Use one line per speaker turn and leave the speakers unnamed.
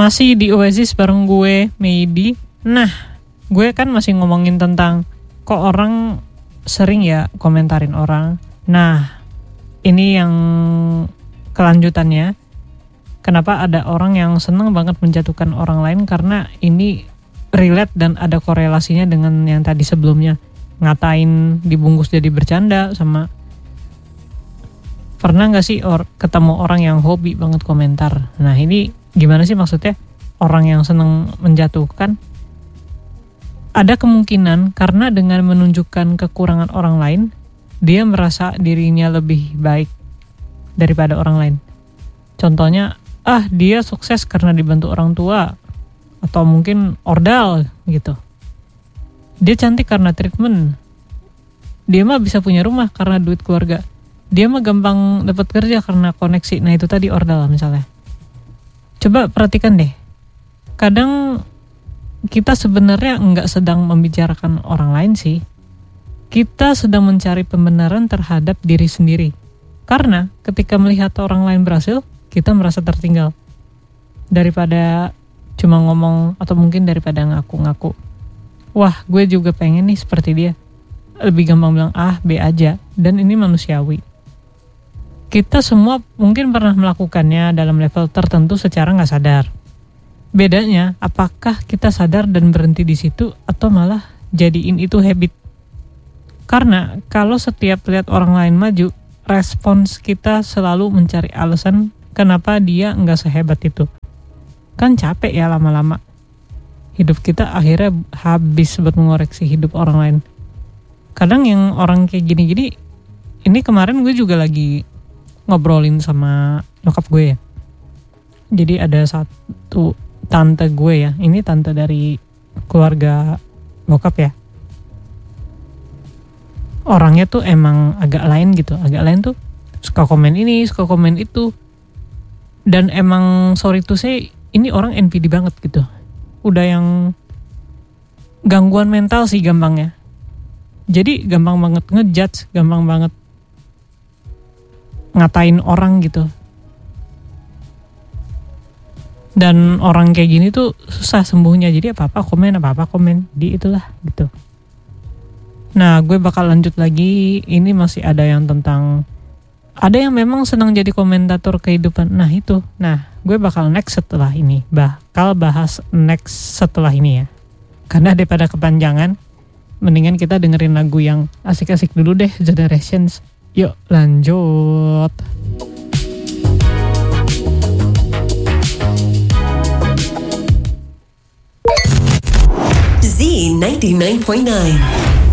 Masih di Oasis bareng gue, Meidi. Nah, gue kan masih ngomongin tentang kok orang sering ya komentarin orang. Nah, ini yang kelanjutannya. Kenapa ada orang yang seneng banget menjatuhkan orang lain, karena ini relate dan ada korelasinya dengan yang tadi sebelumnya. Ngatain dibungkus jadi bercanda sama. Pernah gak sih ketemu orang yang hobi banget komentar? Nah, ini gimana sih maksudnya? Orang yang seneng menjatuhkan, ada kemungkinan karena dengan menunjukkan kekurangan orang lain, dia merasa dirinya lebih baik daripada orang lain. Contohnya, dia sukses karena dibantu orang tua, atau mungkin ordal gitu. Dia cantik karena treatment. Dia mah bisa punya rumah karena duit keluarga. Dia mah gampang dapat kerja karena koneksi. Nah, itu tadi ordal misalnya. Coba perhatikan deh. Kadang kita sebenarnya nggak sedang membicarakan orang lain sih. Kita sedang mencari pembenaran terhadap diri sendiri. Karena ketika melihat orang lain berhasil, kita merasa tertinggal. Daripada cuma ngomong atau mungkin daripada ngaku-ngaku. Wah, gue juga pengen nih seperti dia. Lebih gampang bilang B aja. Dan ini manusiawi. Kita semua mungkin pernah melakukannya dalam level tertentu secara nggak sadar. Bedanya, apakah kita sadar dan berhenti di situ atau malah jadiin itu habit? Karena kalau setiap lihat orang lain maju, respons kita selalu mencari alasan kenapa dia nggak sehebat itu. Kan capek ya lama-lama. Hidup kita akhirnya habis buat mengoreksi hidup orang lain. Kadang yang orang kayak gini-gini, ini kemarin gue juga lagi ngobrolin sama nyokap gue ya. Jadi ada satu tante gue ya, ini tante dari keluarga bokap ya. Orangnya tuh emang agak lain gitu, agak lain tuh suka komen ini, suka komen itu. Dan emang sorry to say, ini orang NPD banget gitu. Udah yang gangguan mental sih gampangnya. Jadi gampang banget ngejudge, gampang banget ngatain orang gitu. Dan orang kayak gini tuh susah sembuhnya. Jadi apa-apa komen di itulah gitu. Nah, gue bakal lanjut lagi. Ini masih ada yang tentang, ada yang memang senang jadi komentator kehidupan. Nah itu. Nah, gue bakal next setelah ini. Bakal bahas next setelah ini ya. Karena daripada kepanjangan, mendingan kita dengerin lagu yang asik-asik dulu deh, Generations. Yuk lanjut.
Z 99.9